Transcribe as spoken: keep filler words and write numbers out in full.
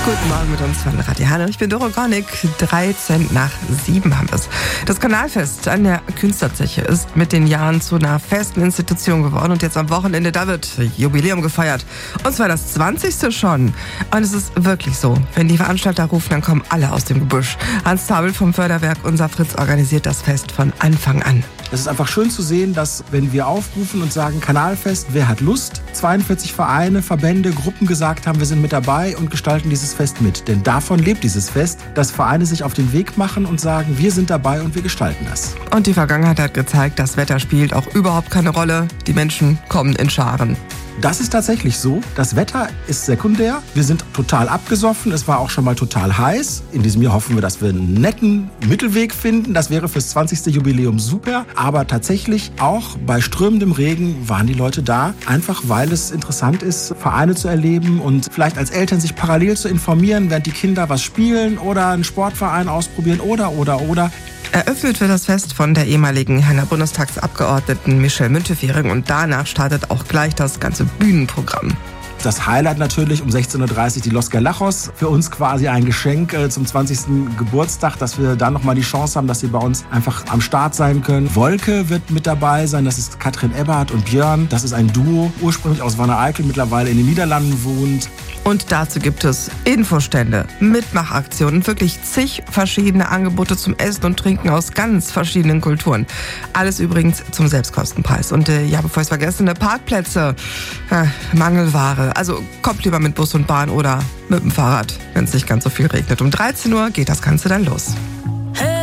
Guten Morgen mit uns von Radio Hanau. Ich bin Doro Gornik. dreizehn nach sieben haben wir es. Das Kanalfest an der Künstlerzeche ist mit den Jahren zu einer festen Institution geworden. Und jetzt am Wochenende, da wird Jubiläum gefeiert. Und zwar das zwanzigste schon. Und es ist wirklich so. Wenn die Veranstalter rufen, dann kommen alle aus dem Gebüsch. Hans Tabel vom Förderwerk Unser Fritz organisiert das Fest von Anfang an. Es ist einfach schön zu sehen, dass wenn wir aufrufen und sagen Kanalfest, wer hat Lust? zweiundvierzig Vereine, Verbände, Gruppen gesagt haben, wir sind mit dabei und gestalten dieses Fest mit. Denn davon lebt dieses Fest, dass Vereine sich auf den Weg machen und sagen, wir sind dabei und wir gestalten das. Und die Vergangenheit hat gezeigt, das Wetter spielt auch überhaupt keine Rolle. Die Menschen kommen in Scharen. Das ist tatsächlich so. Das Wetter ist sekundär. Wir sind total abgesoffen. Es war auch schon mal total heiß. In diesem Jahr hoffen wir, dass wir einen netten Mittelweg finden. Das wäre fürs zwanzigste Jubiläum super. Aber tatsächlich auch bei strömendem Regen waren die Leute da. Einfach weil es interessant ist, Vereine zu erleben und vielleicht als Eltern sich parallel zu informieren, während die Kinder was spielen oder einen Sportverein ausprobieren oder, oder, oder. Eröffnet wird das Fest von der ehemaligen Hanauer Bundestagsabgeordneten Michelle Müntefering und danach startet auch gleich das ganze Bühnenprogramm. Das Highlight natürlich um sechzehn Uhr dreißig die Los Galachos. Für uns quasi ein Geschenk äh, zum zwanzigsten Geburtstag, dass wir da nochmal die Chance haben, dass sie bei uns einfach am Start sein können. Wolke wird mit dabei sein, das ist Katrin Ebbert und Björn. Das ist ein Duo, ursprünglich aus Wanne-Eickel, mittlerweile in den Niederlanden wohnt. Und dazu gibt es Infostände, Mitmachaktionen, wirklich zig verschiedene Angebote zum Essen und Trinken aus ganz verschiedenen Kulturen. Alles übrigens zum Selbstkostenpreis. Und äh, ja, bevor ich es vergesse, Parkplätze, äh, Mangelware. Also kommt lieber mit Bus und Bahn oder mit dem Fahrrad, wenn es nicht ganz so viel regnet. Um dreizehn Uhr geht das Ganze dann los.